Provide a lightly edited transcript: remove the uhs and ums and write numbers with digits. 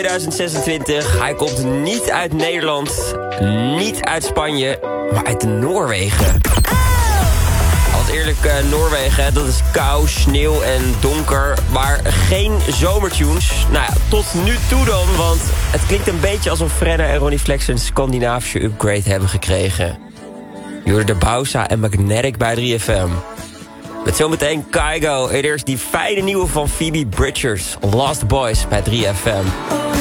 2026. Hij komt niet uit Nederland, niet uit Spanje, maar uit Noorwegen. Als eerlijk, Noorwegen, dat is kou, sneeuw en donker, maar geen zomertunes. Nou ja, tot nu toe dan, want het klinkt een beetje alsof Frenna en Ronnie Flex een Scandinavische upgrade hebben gekregen. Je hoorde de Bausa en Magnetic bij 3FM. Met zometeen Kygo en eerst die fijne nieuwe van Phoebe Bridgers, Lost Boys bij 3FM.